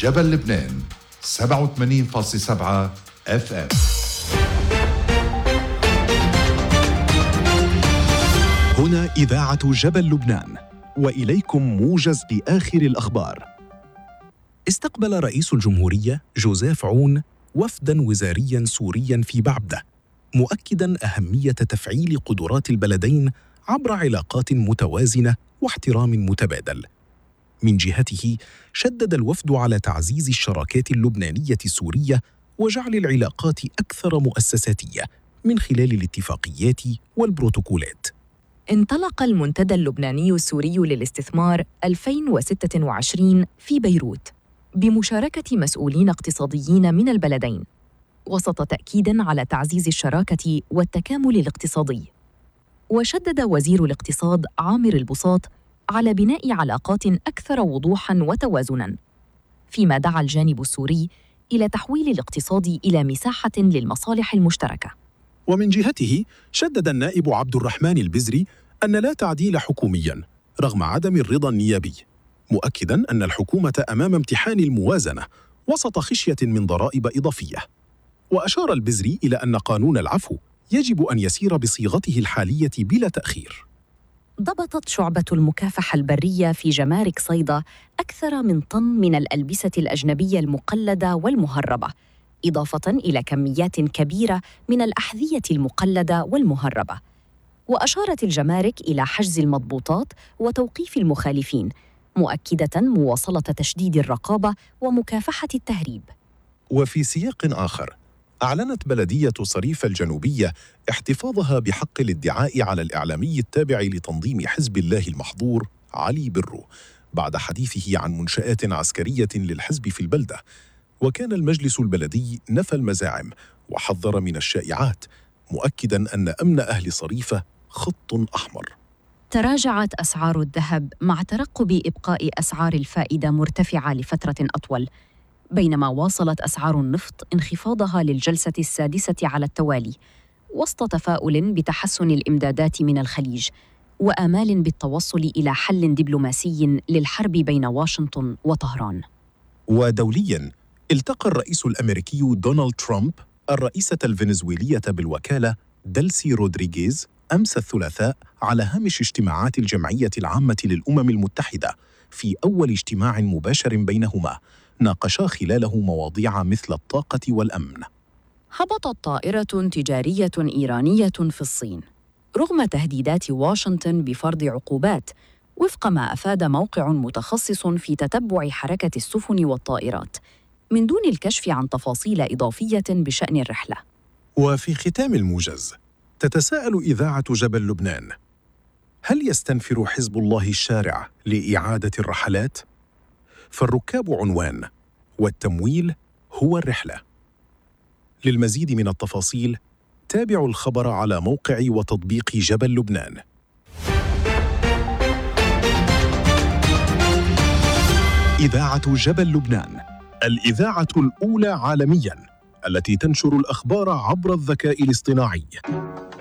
جبل لبنان 87.7 FM. هنا إذاعة جبل لبنان، وإليكم موجز لآخر الأخبار. استقبل رئيس الجمهورية جوزيف عون وفداً وزارياً سورياً في بعبدة، مؤكداً أهمية تفعيل قدرات البلدين عبر علاقات متوازنة واحترام متبادل. من جهته، شدد الوفد على تعزيز الشراكات اللبنانية السورية وجعل العلاقات أكثر مؤسساتية من خلال الاتفاقيات والبروتوكولات. انطلق المنتدى اللبناني السوري للاستثمار 2026 في بيروت بمشاركة مسؤولين اقتصاديين من البلدين، وسط تأكيد على تعزيز الشراكة والتكامل الاقتصادي. وشدد وزير الاقتصاد عامر البساط على بناء علاقات أكثر وضوحاً وتوازناً، فيما دعا الجانب السوري إلى تحويل الاقتصاد إلى مساحة للمصالح المشتركة. ومن جهته، شدد النائب عبد الرحمن البزري أن لا تعديل حكومياً رغم عدم الرضا النيابي، مؤكداً أن الحكومة أمام امتحان الموازنة وسط خشية من ضرائب إضافية. وأشار البزري إلى أن قانون العفو يجب أن يسير بصيغته الحالية بلا تأخير. ضبطت شعبة المكافحة البرية في جمارك صيدا أكثر من طن من الألبسة الأجنبية المقلدة والمهربة، إضافة إلى كميات كبيرة من الأحذية المقلدة والمهربة. وأشارت الجمارك إلى حجز المضبوطات وتوقيف المخالفين، مؤكدة مواصلة تشديد الرقابة ومكافحة التهريب. وفي سياق آخر، أعلنت بلدية صريف الجنوبية احتفاظها بحق الادعاء على الإعلامي التابع لتنظيم حزب الله المحظور علي برو بعد حديثه عن منشآت عسكرية للحزب في البلدة. وكان المجلس البلدي نفى المزاعم وحذر من الشائعات، مؤكداً أن أمن أهل صريفة خط أحمر. تراجعت أسعار الذهب مع ترقب إبقاء أسعار الفائدة مرتفعة لفترة أطول، بينما واصلت أسعار النفط انخفاضها للجلسة السادسة على التوالي، وسط تفاؤل بتحسن الإمدادات من الخليج وآمال بالتوصل إلى حل دبلوماسي للحرب بين واشنطن وطهران. ودولياً، التقى الرئيس الأمريكي دونالد ترامب الرئيسة الفنزويلية بالوكالة دلسي رودريغيز أمس الثلاثاء على هامش اجتماعات الجمعية العامة للأمم المتحدة، في أول اجتماع مباشر بينهما ناقشا خلاله مواضيع مثل الطاقة والأمن. هبطت طائرة تجارية إيرانية في الصين رغم تهديدات واشنطن بفرض عقوبات، وفق ما أفاد موقع متخصص في تتبع حركة السفن والطائرات، من دون الكشف عن تفاصيل إضافية بشأن الرحلة. وفي ختام الموجز، تتساءل إذاعة جبل لبنان: هل يستنفر حزب الله الشارع لإعادة الرحلات؟ فالركاب عنوان، والتمويل هو الرحلة. للمزيد من التفاصيل، تابعوا الخبر على موقع وتطبيق جبل لبنان. إذاعة جبل لبنان، الإذاعة الأولى عالمياً التي تنشر الأخبار عبر الذكاء الاصطناعي.